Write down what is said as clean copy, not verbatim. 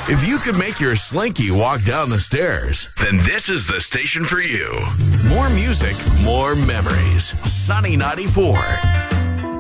If you could make your Slinky walk down the stairs, then this is the station for you. More music, more memories. Sunny 94.